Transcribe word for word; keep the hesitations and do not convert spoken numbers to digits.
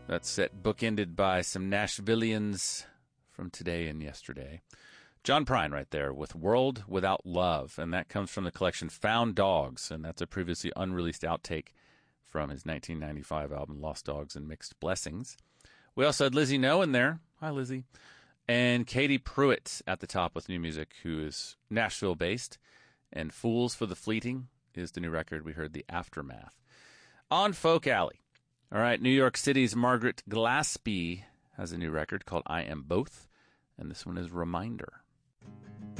That set bookended by some Nashvillians from today and yesterday. John Prine right there with World Without Love, and that comes from the collection Found Dogs, and that's a previously unreleased outtake from his nineteen ninety-five album Lost Dogs and Mixed Blessings. We also had Lizzie No in there. Hi, Lizzie. And Katie Pruitt at the top with new music, who is Nashville-based. And Fools for the Fleeting is the new record. We heard The Aftermath. On Folk Alley. All right, New York City's Margaret Glaspie has a new record called I Am Both, and this one is Reminder.